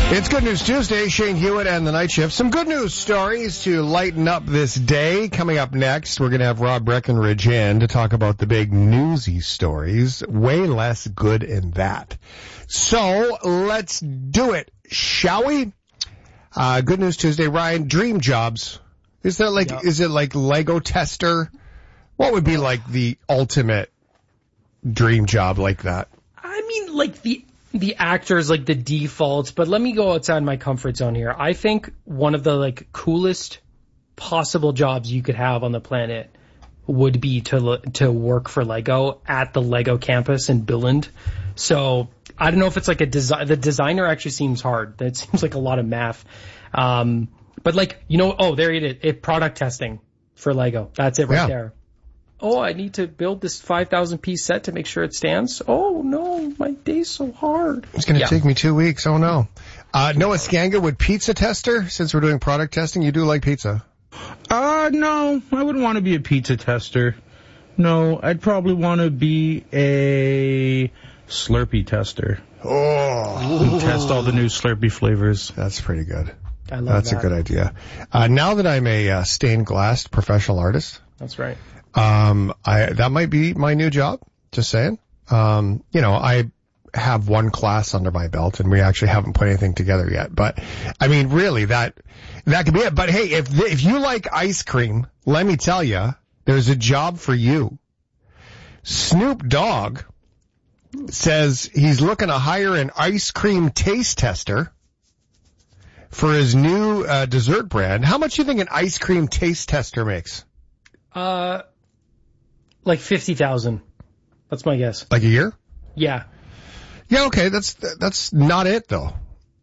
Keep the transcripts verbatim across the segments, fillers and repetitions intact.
It's Good News Tuesday. Shane Hewitt and the Night Shift. Some good news stories to lighten up this day. Coming up next, we're going to have Rob Breckenridge in to talk about the big newsy stories. Way less good in that. So let's do it, shall we? Uh, Good News Tuesday. Ryan, dream jobs. Is that like, yep. Is it like Lego tester? What would be like the ultimate dream job like that? I mean, like the the actors, like the default, but let me go outside my comfort zone here. I think one of the like coolest possible jobs you could have on the planet would be to to work for Lego at the Lego campus in Billund. So I don't know if it's like a design. The designer actually seems hard. That seems like a lot of math. Um, but like, you know, oh, there it is. It product testing for Lego. That's it right yeah. there. Oh, I need to build this five thousand piece set to make sure it stands. Oh, no, my day's so hard. It's going to yeah. take me two weeks. Oh, no. Uh, Noah Skanga, would pizza tester, since we're doing product testing, you do like pizza? Uh, no, I wouldn't want to be a pizza tester. No, I'd probably want to be a Slurpee tester. Oh. Test all the new Slurpee flavors. That's pretty good. I love That's that. a good idea. Uh, now that I'm a uh, stained glass professional artist. That's right. Um, I, that might be my new job. Just saying. Um, you know, I have one class under my belt and we actually haven't put anything together yet. But I mean, really, that, that could be it. But hey, if, if you like ice cream, let me tell you, there's a job for you. Snoop Dogg says he's looking to hire an ice cream taste tester for his new uh, dessert brand. How much do you think an ice cream taste tester makes? Uh, like fifty thousand. That's my guess. Like a year? Yeah. Yeah, okay. That's that's not it, though.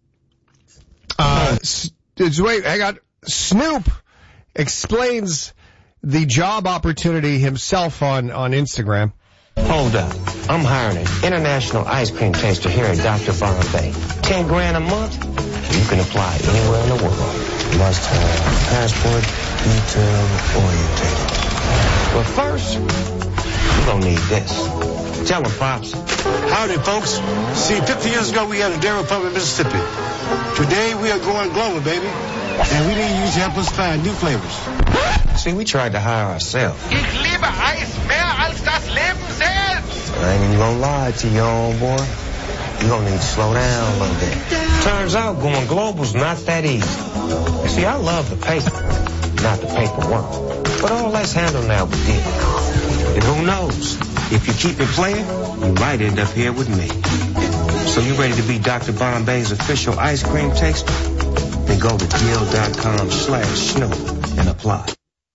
Uh, wait, hang on. Snoop explains the job opportunity himself on, on Instagram. Hold up. I'm hiring an international ice cream taster here at Doctor Bombay. Ten grand a month? You can apply anywhere in the world. Must have passport, detail oriented. But first, you're going to need this. Tell them, Pops. Howdy, folks. See, fifty years ago, we had a Dairy Republic, Mississippi. Today, we are going global, baby. And we need you to help us find new flavors. See, we tried to hire ourselves. Ich liebe Eis mehr als das Leben selbst. I ain't even gonna lie to you, old boy. You're gonna need to slow down a little bit. Turns out going global's not that easy. See, I love the paper, not the paperwork. But all that's handled now with it. And who knows? If you keep it playing, you might end up here with me. So you ready to be Doctor Bombay's official ice cream taster? Then go to deal.com slash Snoop and apply.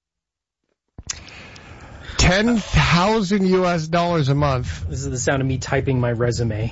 ten thousand U S dollars a month. This is the sound of me typing my resume.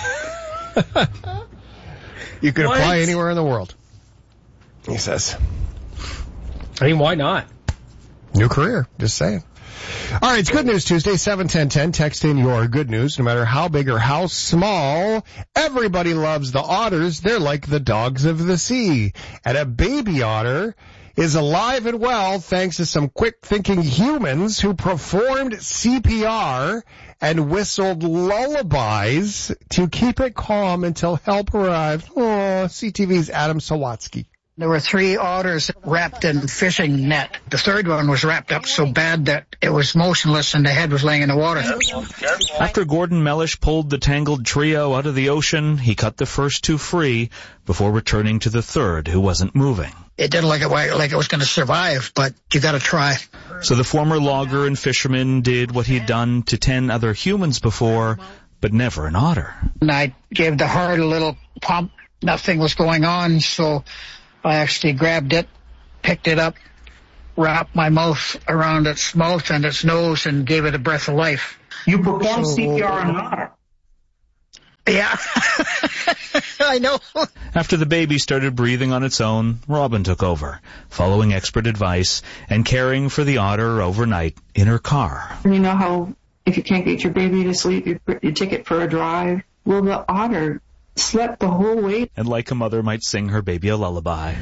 You can what? apply anywhere in the world, he says. I mean, why not? New career, just saying. All right, it's Good News Tuesday, seven ten ten. Text in your good news, no matter how big or how small. Everybody loves the otters. They're like the dogs of the sea. And a baby otter is alive and well thanks to some quick-thinking humans who performed C P R and whistled lullabies to keep it calm until help arrived. Oh, C T V's Adam Sawatsky. There were three otters wrapped in fishing net. The third one was wrapped up so bad that it was motionless and the head was laying in the water. After Gordon Mellish pulled the tangled trio out of the ocean, he cut the first two free before returning to the third, who wasn't moving. It didn't look like it was going to survive, but you got to try. So the former logger and fisherman did what he'd done to ten other humans before, but never an otter. And I gave the heart a little pump. Nothing was going on, so I actually grabbed it, picked it up, wrapped my mouth around its mouth and its nose, and gave it a breath of life. You performed so, C P R on an otter. Yeah, I know. After the baby started breathing on its own, Robin took over, following expert advice and caring for the otter overnight in her car. You know how if you can't get your baby to sleep, you, you take it for a drive? Well, the otter slept the whole way. And like a mother might sing her baby a lullaby,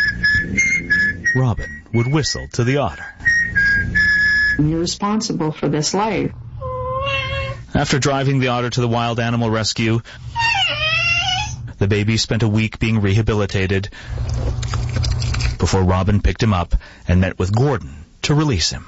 Robin would whistle to the otter. You're responsible for this life. After driving the otter to the wild animal rescue, the The baby spent a week being rehabilitated before Robin picked him up and met with Gordon to release him.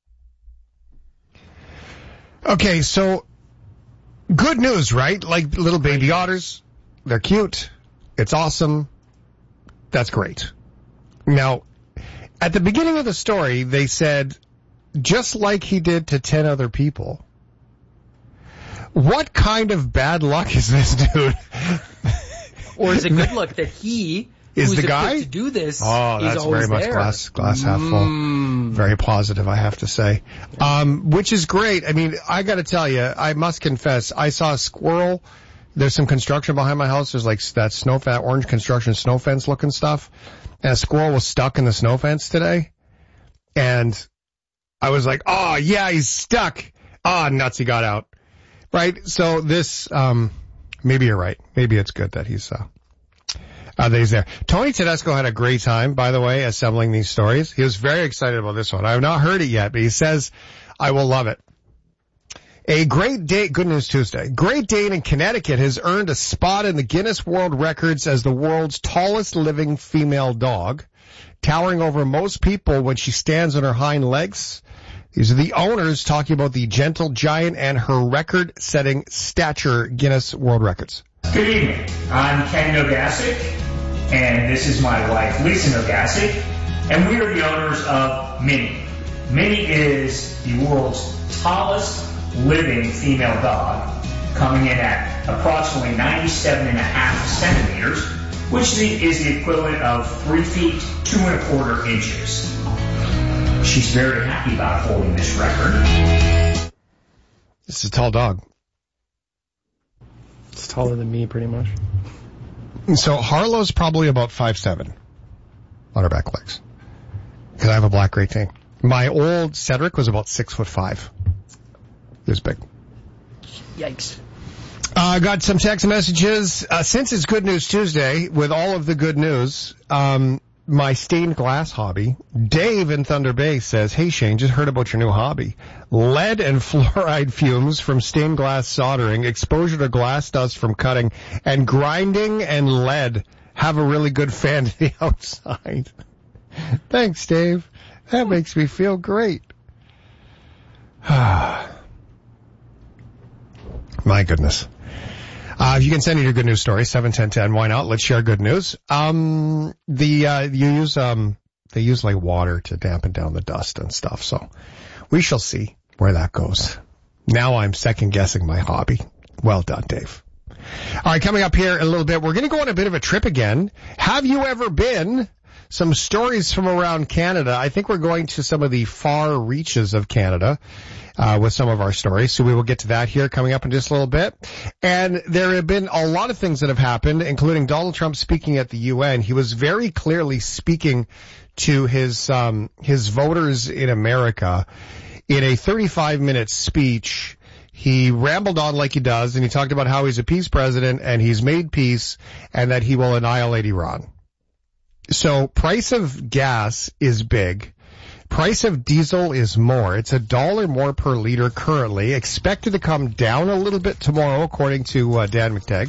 Okay, so good news, right? Like little baby otters, they're cute. It's awesome. That's great. Now, at the beginning of the story, they said, just like he did to ten other people. What kind of bad luck is this dude? Or is it good luck that he is who's the guy to do this? Oh, that's very much there. glass glass half full. Mm. Very positive, I have to say. Um, which is great. I mean, I got to tell you, I must confess, I saw a squirrel. There's some construction behind my house. There's like that snow fence, orange construction snow fence looking stuff. And a squirrel was stuck in the snow fence today. And I was like, oh yeah, he's stuck. Ah, oh, nuts, he got out. Right? So this, um, maybe you're right. Maybe it's good that he's, uh, uh, that he's there. Tony Tedesco had a great time, by the way, assembling these stories. He was very excited about this one. I have not heard it yet, but he says, I will love it. A Great Dane, Good News Tuesday. Great Dane in Connecticut has earned a spot in the Guinness World Records as the world's tallest living female dog, towering over most people when she stands on her hind legs. These are the owners talking about the gentle giant and her record-setting stature Guinness World Records. Good evening. I'm Ken Nogasic, and this is my wife, Lisa Nogasic, and we are the owners of Minnie. Minnie is the world's tallest living female dog, coming in at approximately ninety-seven and a half centimeters, which is the equivalent of three feet, two and a quarter inches. She's very happy about holding this record. This is a tall dog. It's taller than me, pretty much. So Harlow's probably about five seven on her back legs, because I have a black Great Dane. My old Cedric was about six foot five. He was big. Yikes. I uh, got some text messages. Uh, since it's Good News Tuesday, with all of the good news, um, my stained glass hobby, Dave in Thunder Bay says, hey Shane, just heard about your new hobby. Lead and fluoride fumes from stained glass soldering, exposure to glass dust from cutting, and grinding and lead. Have a really good fan to the outside. Thanks, Dave. That makes me feel great. My goodness. Uh, you can send in your good news story, seven ten ten. Why not? Let's share good news. Um, the, uh, you use, um, they use like water to dampen down the dust and stuff. So we shall see where that goes. Now I'm second guessing my hobby. Well done, Dave. All right. Coming up here in a little bit, we're going to go on a bit of a trip again. Have you ever been? Some stories from around Canada. I think we're going to some of the far reaches of Canada. Uh, with some of our stories. So we will get to that here coming up in just a little bit. And there have been a lot of things that have happened, including Donald Trump speaking at the U N. He was very clearly speaking to his, um, his voters in America in a thirty-five minute speech. He rambled on like he does, and he talked about how he's a peace president and he's made peace and that he will annihilate Iran. So price of gas is big. Price of diesel is more. It's a dollar more per liter currently, expected to come down a little bit tomorrow, according to uh, Dan McTagg.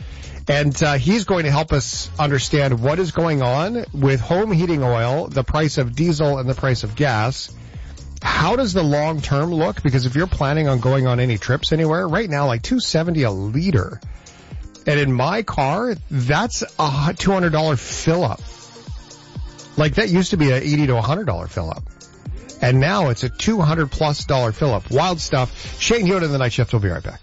And uh, he's going to help us understand what is going on with home heating oil, the price of diesel, and the price of gas. How does the long term look? Because if you're planning on going on any trips anywhere, right now, like two dollars and seventy cents a liter. And in my car, that's a two hundred dollars fill up. Like that used to be an eighty to one hundred dollars fill up. And now it's a two hundred plus dollar fill up. Wild stuff. Shane Hewitt in the Night Shift. We'll be right back.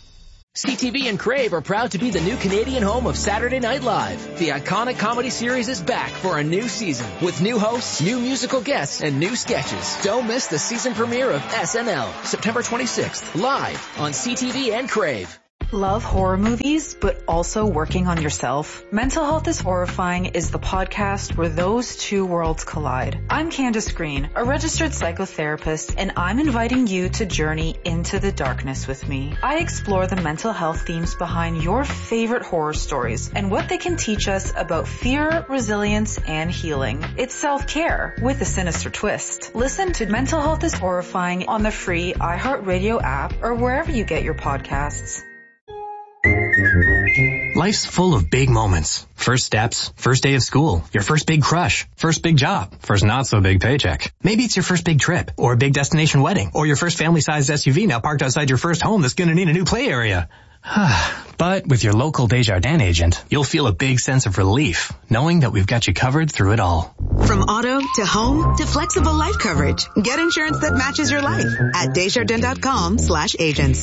C T V and Crave are proud to be the new Canadian home of Saturday Night Live. The iconic comedy series is back for a new season with new hosts, new musical guests, and new sketches. Don't miss the season premiere of S N L, September twenty-sixth, live on C T V and Crave. Love horror movies, but also working on yourself? Mental Health is Horrifying is the podcast where those two worlds collide. I'm Candace Green, a registered psychotherapist, and I'm inviting you to journey into the darkness with me. I explore the mental health themes behind your favorite horror stories and what they can teach us about fear, resilience, and healing. It's self-care with a sinister twist. Listen to Mental Health is Horrifying on the free iHeartRadio app or wherever you get your podcasts. Life's full of big moments. First steps, first day of school, your first big crush, first big job, first not so big paycheck. Maybe it's your first big trip, or a big destination wedding, or your first family-sized S U V now parked outside your first home that's gonna need a new play area. But with your local Desjardins agent, you'll feel a big sense of relief, knowing that we've got you covered through it all. From auto to home to flexible life coverage, get insurance that matches your life at Desjardins.com slash agents.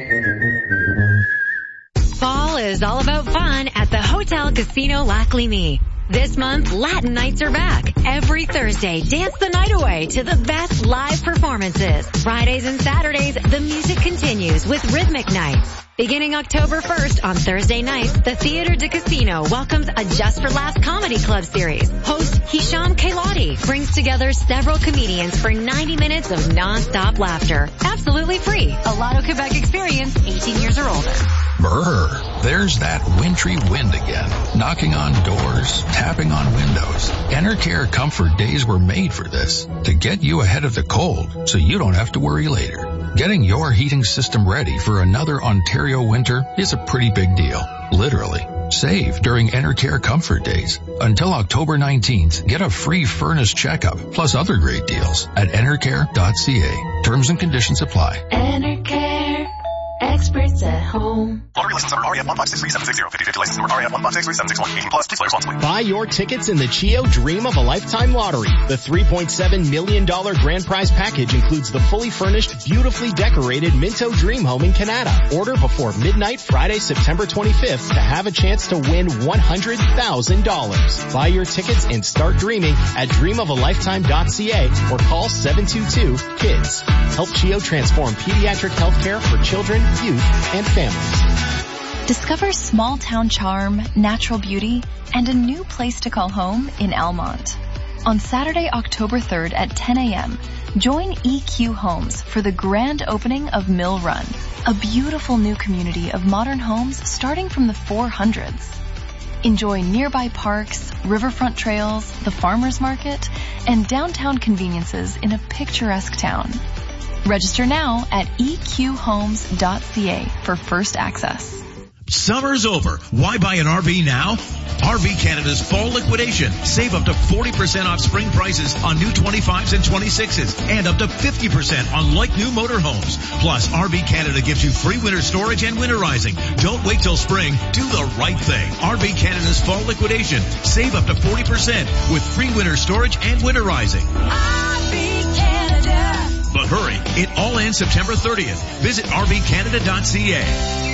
Fall is all about fun at the Hotel Casino Lac Lévis. This month, Latin nights are back. Every Thursday, dance the night away to the best live performances. Fridays and Saturdays, the music continues with rhythmic nights. Beginning October first on Thursday nights, the Theatre de Casino welcomes a Just for Laughs comedy club series. Host Hisham Kailati brings together several comedians for ninety minutes of non-stop laughter. Absolutely free. A Lotto Quebec experience, eighteen years or older. Brr, there's that wintry wind again, knocking on doors, tapping on windows. Enercare Comfort Days were made for this, to get you ahead of the cold so you don't have to worry later. Getting your heating system ready for another Ontario winter is a pretty big deal, literally. Save during Enercare Comfort Days. Until October nineteenth, get a free furnace checkup, plus other great deals at enercare dot c a. Terms and conditions apply. Enercare. Experts at home. Lottery license number R E F one five six three seven six zero. fifty fifty license number R E F one five six three seven six one. eighteen plus. Please play responsibly. Buy your tickets in the Chio Dream of a Lifetime Lottery. The three point seven million dollars grand prize package includes the fully furnished, beautifully decorated Minto Dream Home in Canada. Order before midnight Friday, September twenty-fifth to have a chance to win one hundred thousand dollars. Buy your tickets and start dreaming at dream of a lifetime dot c a or call seven two two KIDS. Help Chio transform pediatric healthcare for children, youth, and families. Discover small town charm, natural beauty, and a new place to call home in Almont. On Saturday, October third at ten a.m., join E Q Homes for the grand opening of Mill Run, a beautiful new community of modern homes starting from the four hundreds. Enjoy nearby parks, riverfront trails, the farmers market, and downtown conveniences in a picturesque town. Register now at e q homes dot c a for first access. Summer's over. Why buy an R V now? R V Canada's fall liquidation. Save up to forty percent off spring prices on new twenty-fives and twenty-sixes and up to fifty percent on like new motorhomes. Plus, R V Canada gives you free winter storage and winterizing. Don't wait till spring. Do the right thing. R V Canada's fall liquidation. Save up to forty percent with free winter storage and winterizing. R V Canada. But hurry, it all ends September thirtieth. Visit r v canada dot c a.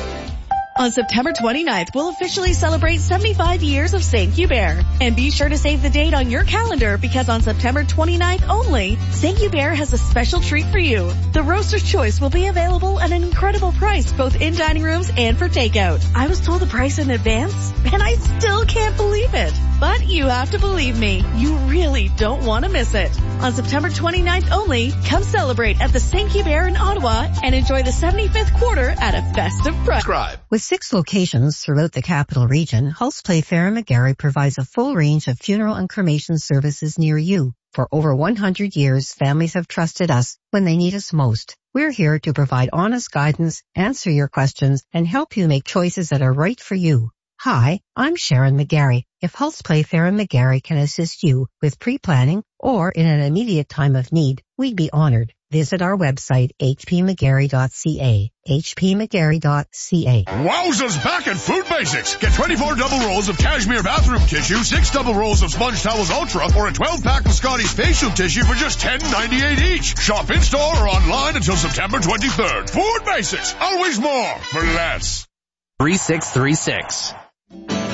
On September twenty-ninth, we'll officially celebrate seventy-five years of Saint Hubert. And be sure to save the date on your calendar because on September twenty-ninth only, Saint Hubert has a special treat for you. The Roaster's Choice will be available at an incredible price both in dining rooms and for takeout. I was told the price in advance, and I still can't believe it. But you have to believe me, you really don't want to miss it. On September twenty-ninth only, come celebrate at the Saint Hubert in Ottawa and enjoy the seventy-fifth quarter at a festive price. With six locations throughout the capital region, Hulse Play Fair McGarry provides a full range of funeral and cremation services near you. For over one hundred years, families have trusted us when they need us most. We're here to provide honest guidance, answer your questions, and help you make choices that are right for you. Hi, I'm Sharon McGarry. If Hulse Play Fair and McGarry can assist you with pre-planning or in an immediate time of need, we'd be honored. Visit our website, h p mcgarry dot c a, h p mcgarry dot c a. Wowzers back at Food Basics. Get twenty-four double rolls of cashmere bathroom tissue, six double rolls of Sponge Towels Ultra, or a twelve pack of Scotty's facial tissue for just ten ninety-eight each. Shop in-store or online until September twenty-third. Food Basics. Always more for less. three six three six.